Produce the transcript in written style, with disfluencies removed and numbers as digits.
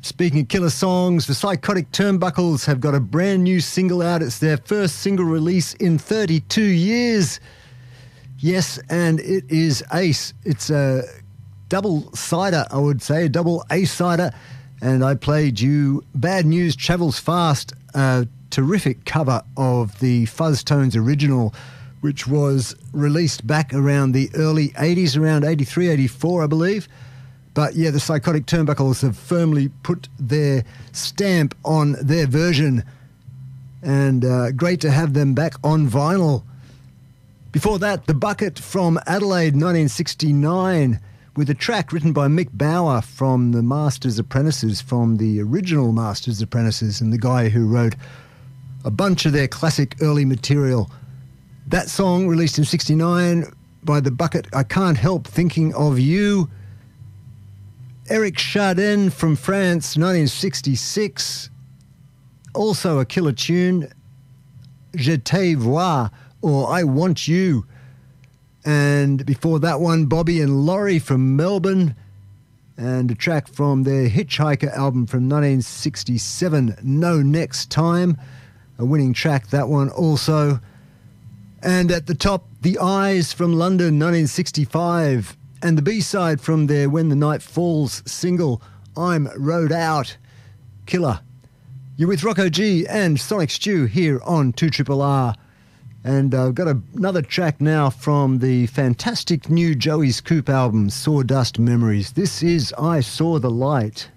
Speaking of killer songs, the Psychotic Turnbuckles have got a brand new single out. It's their first single release in 32 years. Yes, and it is ace. It's a double-sider, I would say, a double A-sider. And I played you Bad News Travels Fast, a terrific cover of the Fuzztones original, which was released back around the early 80s, around 83, 84, I believe. But yeah, the Psychotic Turnbuckles have firmly put their stamp on their version, and great to have them back on vinyl. Before that, The Bucket from Adelaide, 1969, with a track written by Mick Bauer from the Master's Apprentices, from the original Master's Apprentices, and the guy who wrote a bunch of their classic early material. That song, released in 69 by The Bucket, I Can't Help Thinking of You. Eric Chardin from France, 1966. Also a killer tune, Je te vois, or I Want You. And before that one, Bobby and Laurie from Melbourne, and a track from their Hitchhiker album from 1967, No Next Time. A winning track, that one also. And at the top, The Eyes from London, 1965. And the B-side from their When the Night Falls single, I'm Rode Out. Killer. You're with Rocco G and Sonic Stew here on 2RRR. And I've got another track now from the fantastic new Joey Scoop album, Sawdust Memories. This is I Saw the Light.